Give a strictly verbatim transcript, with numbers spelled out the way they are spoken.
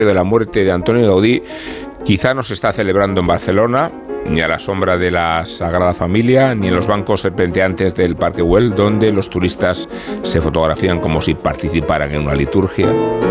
de la muerte de Antonio Gaudí quizá no se está celebrando en Barcelona, ni a la sombra de la Sagrada Familia, ni en los bancos serpenteantes del Parque Güell, donde los turistas se fotografían como si participaran en una liturgia.